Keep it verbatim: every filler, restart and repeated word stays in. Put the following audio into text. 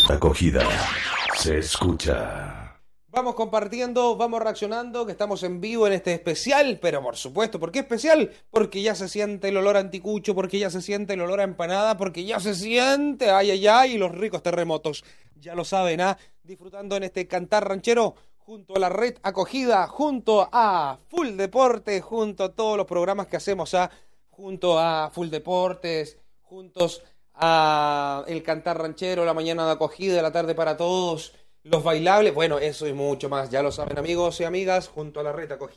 Acogida se escucha. Vamos compartiendo, vamos reaccionando, que estamos en vivo en este especial, pero por supuesto, ¿por qué especial? Porque ya se siente el olor a anticucho, porque ya se siente el olor a empanada, porque ya se siente, ay, ay, ay, los ricos terremotos. Ya lo saben, ¿ah? Disfrutando en este cantar ranchero, junto a la red acogida, junto a Full Deporte, junto a todos los programas que hacemos, ¿ah? Junto a Full Deportes, juntos a el cantar ranchero, la mañana de acogida, la tarde para todos. Los bailables, bueno, eso y mucho más, ya lo saben amigos y amigas, junto a la red acogida.